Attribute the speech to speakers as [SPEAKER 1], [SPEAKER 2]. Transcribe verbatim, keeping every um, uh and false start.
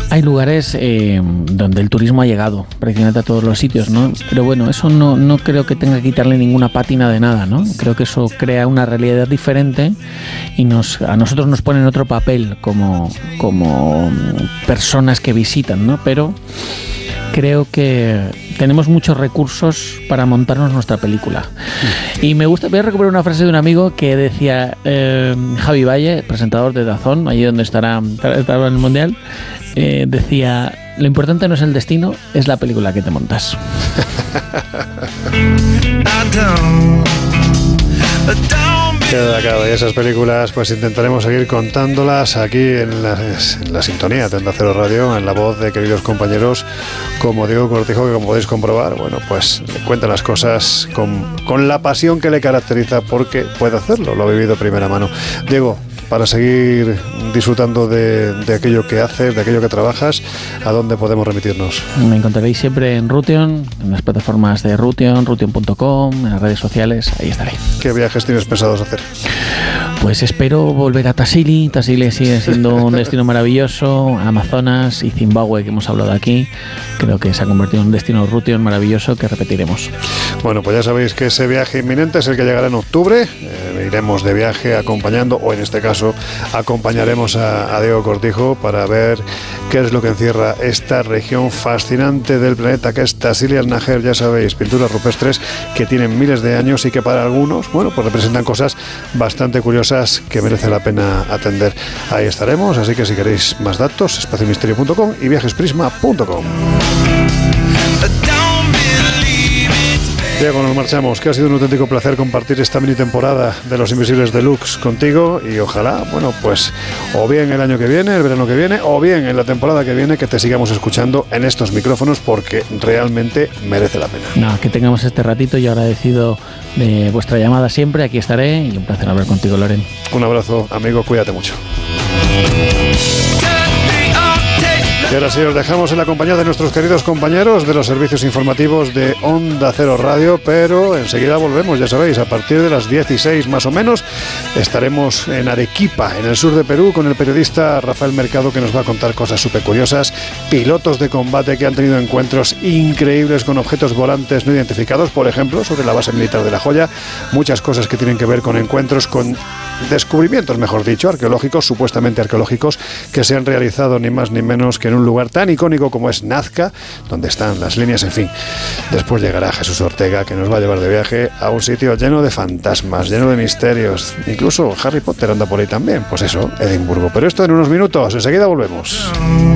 [SPEAKER 1] Hay lugares eh, donde el turismo ha llegado prácticamente a todos los sitios, ¿no? Pero bueno, eso no, no creo que tenga que quitarle ninguna pátina de nada, ¿no? Creo que eso crea una realidad diferente y nos, a nosotros nos pone en otro papel como, como personas que visitan, ¿no? Pero creo que tenemos muchos recursos para montarnos nuestra película. Y me gusta, voy a recuperar una frase de un amigo que decía, eh, Javi Valle, presentador de DAZN, allí donde estará, estará en el Mundial, eh, decía, lo importante no es el destino, es la película que te montas.
[SPEAKER 2] Queda claro, y esas películas pues intentaremos seguir contándolas aquí en la, en la sintonía de Onda Cero Radio, en la voz de queridos compañeros como Diego Cortijo, que como podéis comprobar, bueno, pues cuenta las cosas con, con la pasión que le caracteriza, porque puede hacerlo, lo ha vivido de primera mano. Diego, para seguir disfrutando de, de aquello que haces, de aquello que trabajas, ¿a dónde podemos remitirnos?
[SPEAKER 1] Me encontraréis siempre en Rution, en las plataformas de Rution, rution punto com, en las redes sociales, ahí estaré.
[SPEAKER 2] ¿Qué viajes tienes pensados hacer?
[SPEAKER 1] Pues espero volver a Tassili. Tassili sigue siendo un destino maravilloso. Amazonas y Zimbabue, que hemos hablado aquí, creo que se ha convertido en un destino Rution maravilloso que repetiremos.
[SPEAKER 2] Bueno, pues ya sabéis que ese viaje inminente es el que llegará en octubre. Eh, iremos de viaje acompañando, o en este caso acompañaremos a, a Diego Cortijo para ver qué es lo que encierra esta región fascinante del planeta, que es Tassili al-Najer. Ya sabéis, pinturas rupestres que tienen miles de años y que para algunos, bueno, pues representan cosas bastante curiosas que merece la pena atender. Ahí estaremos, así que si queréis más datos, espacio misterio punto com y viajes prisma punto com. Diego, nos marchamos, que ha sido un auténtico placer compartir esta mini temporada de Los Invisibles Deluxe contigo, y ojalá, bueno, pues o bien el año que viene, el verano que viene, o bien en la temporada que viene, que te sigamos escuchando en estos micrófonos, porque realmente merece la pena.
[SPEAKER 1] No, que tengamos este ratito, y agradecido de vuestra llamada siempre, aquí estaré, y un placer hablar contigo, Loren.
[SPEAKER 2] Un abrazo, amigo, cuídate mucho. Y ahora sí, os dejamos en la compañía de nuestros queridos compañeros de los servicios informativos de Onda Cero Radio, pero enseguida volvemos, ya sabéis, a partir de las dieciséis más o menos estaremos en Arequipa, en el sur de Perú, con el periodista Rafael Mercado, que nos va a contar cosas súper curiosas, pilotos de combate que han tenido encuentros increíbles con objetos volantes no identificados, por ejemplo, sobre la base militar de La Joya, muchas cosas que tienen que ver con encuentros, con descubrimientos, mejor dicho, arqueológicos, supuestamente arqueológicos, que se han realizado ni más ni menos que en un lugar tan icónico como es Nazca, donde están las líneas, en fin. Después llegará Jesús Ortega, que nos va a llevar de viaje a un sitio lleno de fantasmas, lleno de misterios. Incluso Harry Potter anda por ahí también. Pues eso, Edimburgo. Pero esto en unos minutos, enseguida volvemos.